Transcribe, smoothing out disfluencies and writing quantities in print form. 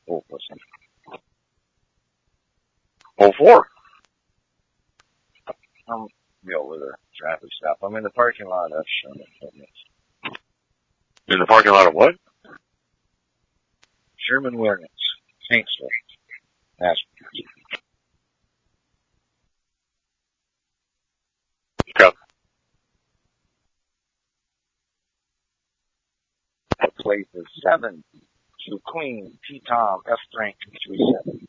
Oh, listen. Oh, four. I'm be over the traffic stop. I'm in the parking lot of Sherman Williams. In the parking lot of what? Sherman Williams. Hanksville. That's Okay. place is 7 to Queen T Tom F Frank 37.